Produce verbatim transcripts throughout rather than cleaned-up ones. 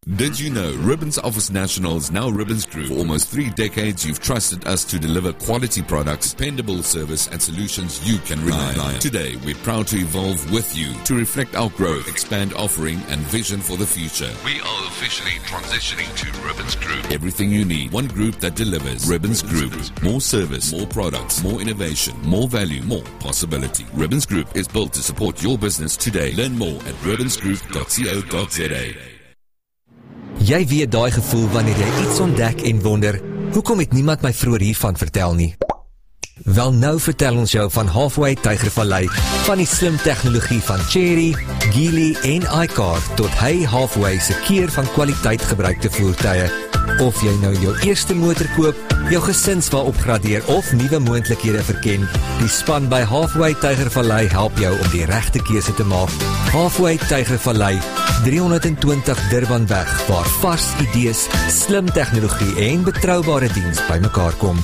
Did you know Ribbons Office National is now Ribbons Group? For almost three decades, you've trusted us to deliver quality products, dependable service, and solutions you can rely on. Today, we're proud to evolve with you to reflect our growth, expand offering, and vision for the future. We are officially transitioning to Ribbons Group. Everything you need, one group that delivers. Ribbons Group. More service, more products, more innovation, more value, more possibility. Ribbons Group is built to support your business today. Learn more at ribbons group dot co dot za. Jy weet daai gevoel wanneer jy iets ontdek en wonder, hoekom het niemand my vroeër hiervan vertel nie? Wel nou vertel ons jou van Halfway Tygervallei, van die slim tegnologie van Chery, Geely en iCar tot hy Halfway se keer van kwaliteit gebruikte voertuie. Of jy nou jou eerste motor koop, jou gesinswa opgradeer of nuwe moontlikhede verken, die span by Halfway Tygervallei help jou om die regte keuse te maak. Halfway Tygervallei, driehonderdtwintig Durbanweg, waar vars idees, slim tegnologie en betroubare diens bymekaar kom.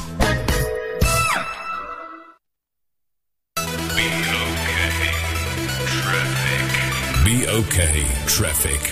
Be okay, traffic.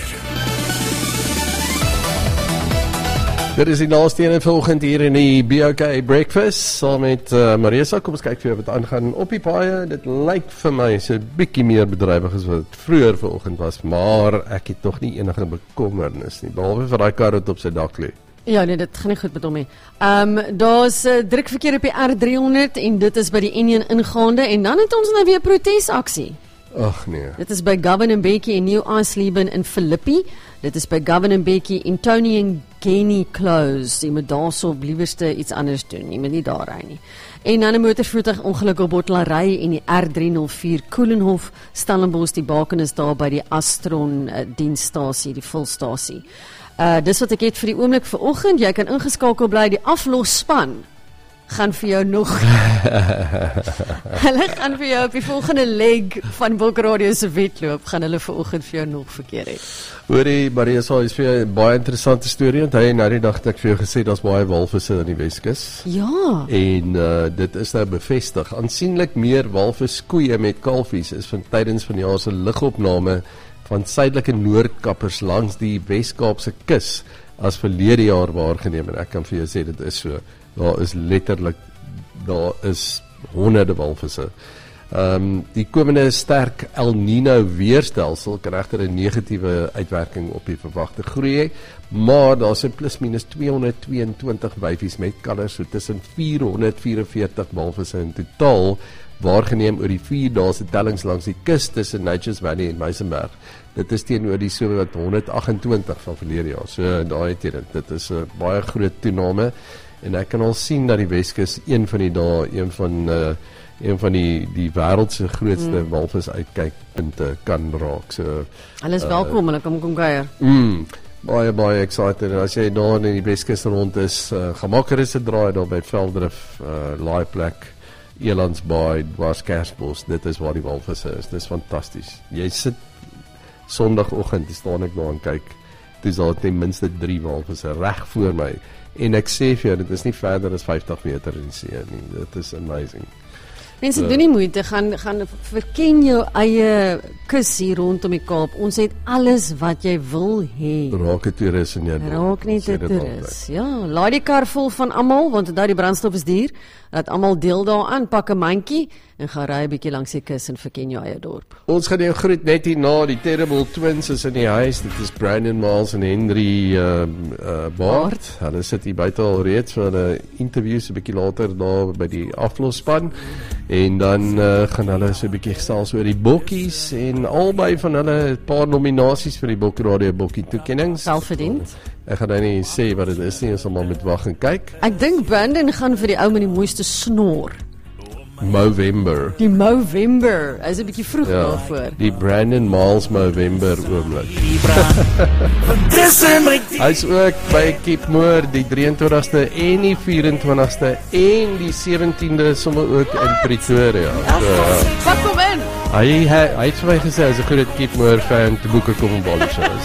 Dit is die laaste ene volgend hier in die Be Okay Breakfast, saam met uh, Marisa. Kom ons kyk vir wat aangaan op die paaie. Dit lyk vir my so 'n bietjie meer bedrywig as wat vroeër vanoggend was, maar ek het nog nie enige bekommernis nie, behalwe vir daai kar wat op sy dak lê. Ja, nee, dit gaan nie goed met hom nie. Ehm um, daar's uh, drukverkeer op die R driehonderd en dit is by die Union ingaande en dan het ons nou weer protesaksie. Ag nee. Dit is by Govan Mbeki en New Eisleben in Philippi. Dit is by Govan Mbeki en Tony en Genie Close. Jy moet daarso liewerste iets anders doen. Jy moet nie daar ry nie. En dan 'n motorvoertuig ongeluk op Bottelarij en die R driehonderdvier Koelenhof, Stellenbosch, die baken is daar by die Astron uh, dienstasie, die volstasie. Uh, dis wat ek het vir die oomblik vanoggend. Jy kan ingeskakel bly, die aflosspan gaan vir jou nog hulle gaan vir jou op die volgende leg van Bokradio se wedloop gaan hulle vanoggend vir jou nog verkeer het. Hoorie, Marisa, is vir jou 'n baie interessante storie, want hy nou die dag het ek vir jou gesê daar's baie walvisse in die Weskus. Ja. En uh, dit is nou bevestig. Aansienlik meer walviskoeie met kalfies is van tydens van die jaar se lugopname van suidelike noordkappers langs die Wes-Kaapse kus as verlede jaar waargeneem, en ek kan vir jou sê dit is so. Daar is letterlik, daar is honderde walvisse. Um, die komende sterk El Nino weerstelsel kan egter 'n negatiewe uitwerking op die verwagte groei hê, maar daar is plus minus tweehonderdtweeëntwintig wyfies met kalvers, so tussen vierhonderdvierenveertig walvisse in totaal waargeneem oor die vier dae se tellings langs die kus tussen Nature's Valley en Meisenberg. Dit is teenoor die so wat honderdagentwintig van verlede jaar. So daai het dit. Dit is 'n baie groot toename. En ek kan al sien dat die Weskus een van die dae, een van uh, een van die die wêreld se grootste mm. walvis uitkykpunte kan raak. So hulle is welkom, hulle uh, kom kom kuier. Mm, baie baie excited. En as jy daar in die Weskus rond is, uh, gaan maak gerus 'n draai daar by Veldrif, uh, Laaiplek, Elandsbaai, dwars Kersbos. Dit is waar die walvisse is. Dit is fantasties. Jy sit Sondagoggend, staan ek daar en kyk. Dis al ten minste drie walvisse reg voor my. En ek sê vir jou, dit is nie verder as vyftig meter in die see nie. Dit is amazing. Mense so, doen nie moeite, gaan, gaan verken jou eie kus hier rondom die Kaap. Ons het alles wat jy wil hê. Raak 'n toerist en jy Raak net 'n toerist. Ja, laai die kar vol van almal, want daai die brandstof is duur. Dat almal deel daaraan, pak 'n mandjie en gaan ry 'n bietjie langs die kus en verken jou eie dorp. Ons gaan jou groet net hierna, die Terrible Twins is in die huis. Dit is Brandon Miles en Henry uh, uh, Baard. Hulle sit hier buite al reeds vir 'n interview so 'n bietjie later daar by die aflosspan. En dan uh, gaan hulle so 'n bietjie gesels oor die bokkies en albei van hulle 'n paar nominasies vir die Bokradio Bokkie toekennings. Selfverdiend. Ek gaan nou nie sê wat dit is nie, ons sal maar met wag en kyk. Ek dink Brandon gaan vir die ou met die mooiste snor. Movember. Die Movember. Hy is 'n bietjie vroeg ja, daarvoor. Die Brandon Miles Movember oomblik. Hy is ook by Keepmoor die drieëntwintigste en die vyf-en-twintigste en die sewentiende sommer ook in Pretoria. So, wat kom in? Hy hy het vir my gesê hy's 'n groot Keepmoor fan te boeke kom op Bali shows.